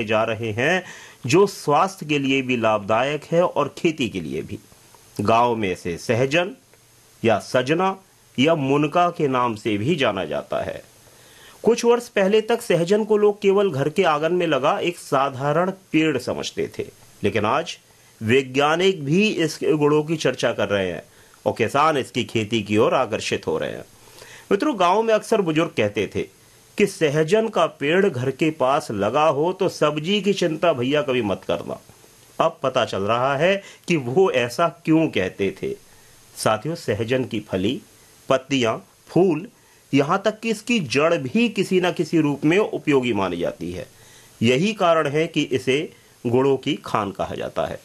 जा रहे हैं जो स्वास्थ्य के लिए भी लाभदायक है और खेती के लिए भी। गांव में इसे सहजन या सजना या मुनका के नाम से भी जाना जाता है। कुछ वर्ष पहले तक सहजन को लोग केवल घर के आंगन में लगा एक साधारण पेड़ समझते थे, लेकिन आज वैज्ञानिक भी इस गुणों की चर्चा कर रहे हैं और किसान इसकी खेती की ओर आकर्षित हो रहे हैं। मित्रों, गांव में अक्सर बुजुर्ग कहते थे कि सहजन का पेड़ घर के पास लगा हो तो सब्जी की चिंता भैया कभी मत करना। अब पता चल रहा है कि वो ऐसा क्यों कहते थे। साथियों, सहजन की फली, पत्तियां, फूल, यहां तक कि इसकी जड़ भी किसी न किसी रूप में उपयोगी मानी जाती है। यही कारण है कि इसे गुणों की खान कहा जाता है।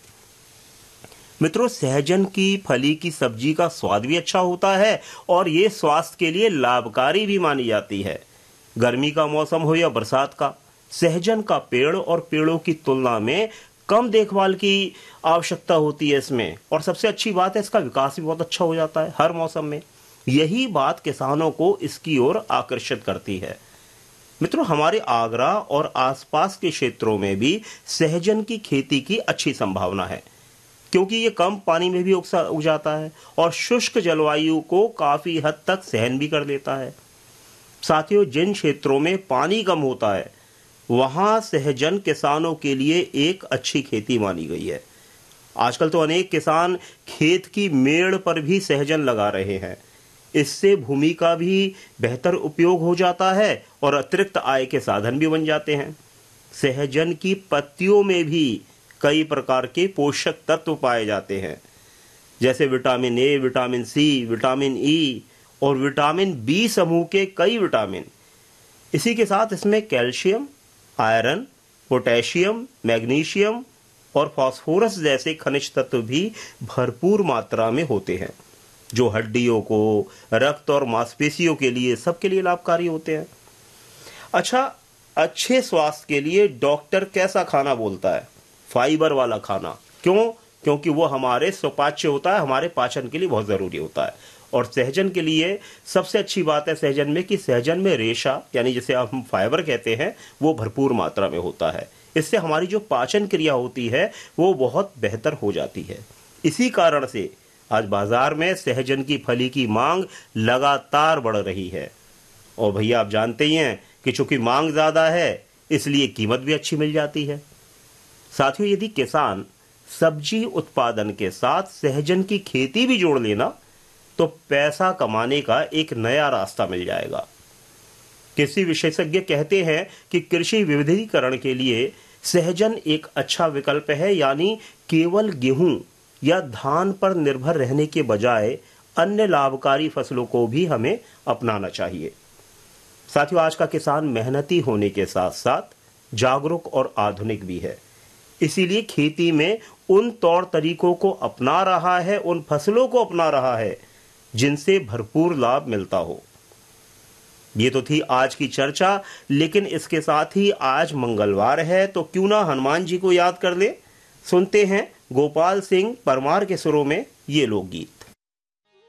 मित्रों, सहजन की फली की सब्जी का स्वाद भी अच्छा होता है और ये स्वास्थ्य के लिए लाभकारी भी मानी जाती है। गर्मी का मौसम हो या बरसात का, सहजन का पेड़ और पेड़ों की तुलना में कम देखभाल की आवश्यकता होती है इसमें, और सबसे अच्छी बात है इसका विकास भी बहुत अच्छा हो जाता है हर मौसम में। यही बात किसानों को इसकी ओर आकर्षित करती है। मित्रों, हमारे आगरा और आसपास के क्षेत्रों में भी सहजन की खेती की अच्छी संभावना है, क्योंकि ये कम पानी में भी उग जाता है और शुष्क जलवायु को काफी हद तक सहन भी कर लेता है। साथियों, जिन क्षेत्रों में पानी कम होता है वहां सहजन किसानों के लिए एक अच्छी खेती मानी गई है। आजकल तो अनेक किसान खेत की मेड़ पर भी सहजन लगा रहे हैं। इससे भूमि का भी बेहतर उपयोग हो जाता है और अतिरिक्त आय के साधन भी बन जाते हैं। सहजन की पत्तियों में भी कई प्रकार के पोषक तत्व पाए जाते हैं, जैसे vitamin A, vitamin C, vitamin E और विटामिन बी समूह के कई विटामिन। इसी के साथ इसमें कैल्शियम, आयरन, पोटेशियम, मैग्नीशियम और फास्फोरस जैसे खनिज तत्व भी भरपूर मात्रा में होते हैं, जो हड्डियों को, रक्त और मांसपेशियों के लिए, सबके लिए लाभकारी होते हैं। अच्छा, अच्छे स्वास्थ्य के लिए डॉक्टर कैसा खाना बोलता है? फाइबर वाला खाना। क्यों? क्योंकि वो हमारे सुपाच्य होता है, हमारे पाचन के लिए बहुत जरूरी होता है। और सहजन के लिए सबसे अच्छी बात है सहजन में कि सहजन में रेशा, यानी जिसे हम फाइबर कहते हैं, वो भरपूर मात्रा में होता है। इससे हमारी जो पाचन क्रिया होती है वो बहुत बेहतर हो जाती है। इसी कारण से आज बाजार में सहजन की फली की मांग लगातार बढ़ रही है। और भैया आप जानते ही हैं कि चूंकि मांग ज्यादा है इसलिए कीमत भी अच्छी मिल जाती है। साथियों, यदि किसान सब्जी उत्पादन के साथ सहजन की खेती भी जोड़ लेना तो पैसा कमाने का एक नया रास्ता मिल जाएगा। कृषि विशेषज्ञ कहते हैं कि कृषि विविधीकरण के लिए सहजन एक अच्छा विकल्प है, यानी केवल गेहूं या धान पर निर्भर रहने के बजाय अन्य लाभकारी फसलों को भी हमें अपनाना चाहिए। साथियों, आज का किसान मेहनती होने के साथ साथ जागरूक और आधुनिक भी है, इसीलिए खेती में उन तौर तरीकों को अपना रहा है, उन फसलों को अपना रहा है जिनसे भरपूर लाभ मिलता हो। ये तो थी आज की चर्चा, लेकिन इसके साथ ही आज मंगलवार है तो क्यों ना हनुमान जी को याद कर ले। सुनते हैं गोपाल सिंह परमार के सुरों में ये लोकगीत।